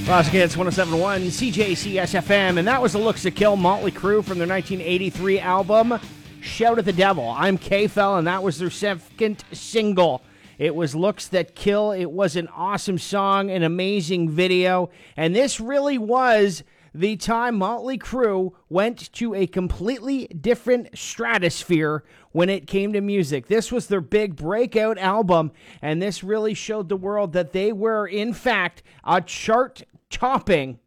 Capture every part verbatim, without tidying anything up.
Classic Hits one oh seven point one C J C S F M, and that was the Looks That Kill, Motley Crue, from their nineteen eighty-three album Shout at the Devil. I'm K-Fel, and that was their second single. It was Looks That Kill. It was an awesome song, an amazing video, and this really was the time Motley Crue went to a completely different stratosphere when it came to music. This was their big breakout album, and this really showed the world that they were, in fact, a chart-topping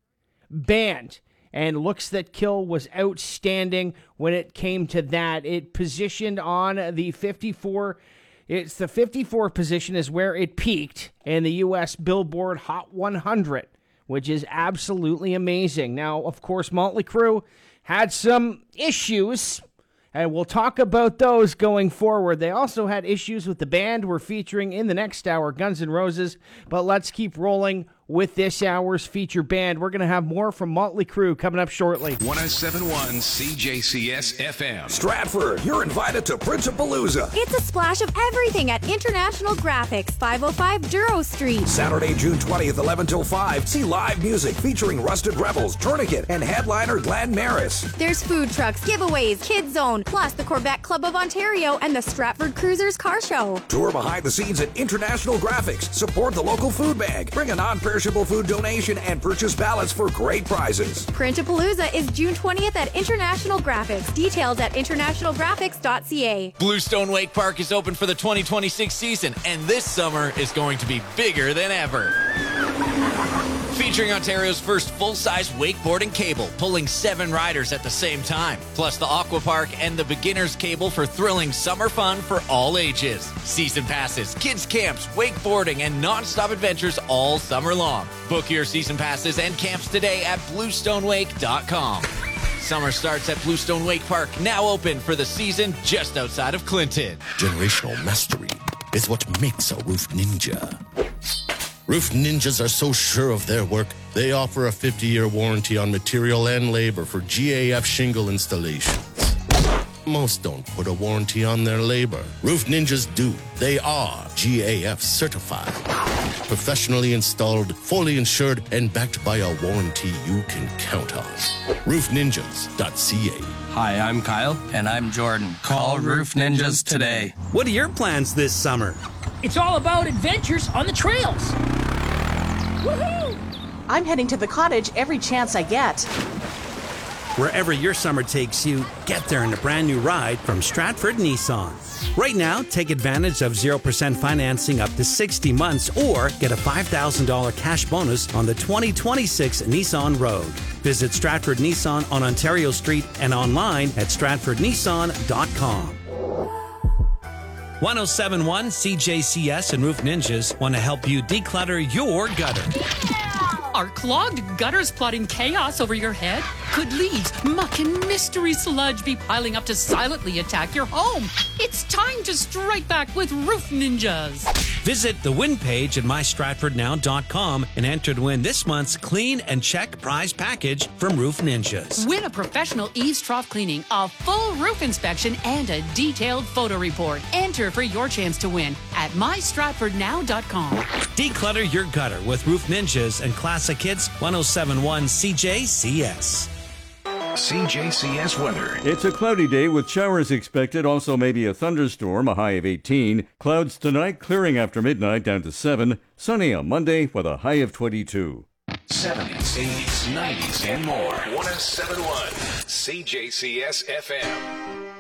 band. And Looks That Kill was outstanding when it came to that. It positioned on the fifty-four... It's the fifty-four position is where it peaked in the U S Billboard Hot one hundred, which is absolutely amazing. Now, of course, Motley Crue had some issues, and we'll talk about those going forward. They also had issues with the band we're featuring in the next hour, Guns N' Roses, but let's keep rolling with this hour's feature band. We're going to have more from Motley Crue coming up shortly. one oh seven point one C J C S F M. Stratford, you're invited to Principalooza. It's a splash of everything at International Graphics, five oh five Duro Street. Saturday, June twentieth, eleven till five. See live music featuring Rusted Rebels, Tourniquet, and headliner Glenn Maris. There's food trucks, giveaways, Kids Zone, plus the Corvette Club of Ontario and the Stratford Cruisers Car Show. Tour behind the scenes at International Graphics. Support the local food bag. Bring a non-perishable food donation and purchase ballots for great prizes. Principalooza is June twentieth at International Graphics. Details at international graphics dot c a. Bluestone Wake Park is open for the twenty twenty-six season, and this summer is going to be bigger than ever. Featuring Ontario's first full-size wakeboarding cable, pulling seven riders at the same time, plus the Aqua Park and the beginner's cable for thrilling summer fun for all ages. Season passes, kids camps, wakeboarding, and non-stop adventures all summer long. Book your season passes and camps today at bluestone wake dot com. Summer starts at Bluestone Wake Park, now open for the season just outside of Clinton. Generational mastery is what makes a roof ninja. Roof ninjas are so sure of their work, they offer a fifty-year warranty on material and labor for G A F shingle installations. Most don't put a warranty on their labor. Roof ninjas do. They are G A F certified. Professionally installed, fully insured, and backed by a warranty you can count on. roof ninjas dot c a. Hi, I'm Kyle. And I'm Jordan. Call Roof Ninjas today. What are your plans this summer? It's all about adventures on the trails. Woohoo! I'm heading to the cottage every chance I get. Wherever your summer takes you, get there in a brand new ride from Stratford Nissan. Right now, take advantage of zero percent financing up to sixty months or get a five thousand dollars cash bonus on the twenty twenty-six Nissan Rogue. Visit Stratford Nissan on Ontario Street and online at stratford nissan dot com. one oh seven point one C J C S and Roof Ninjas want to help you declutter your gutter. Are clogged gutters plotting chaos over your head? Could leaves, muck, and mystery sludge be piling up to silently attack your home? It's time to strike back with Roof Ninjas. Visit the win page at my stratford now dot com and enter to win this month's Clean and Check prize package from Roof Ninjas. Win a professional eaves trough cleaning, a full roof inspection, and a detailed photo report. Enter for your chance to win at my stratford now dot com. Declutter your gutter with Roof Ninjas and Classic Hits one oh seven point one C J C S. C J C S weather. It's a cloudy day with showers expected, also maybe a thunderstorm, a high of eighteen. Clouds tonight, clearing after midnight down to seven. Sunny on Monday with a high of twenty-two. seventies, eighties, nineties, and more. one oh seven point one C J C S F M.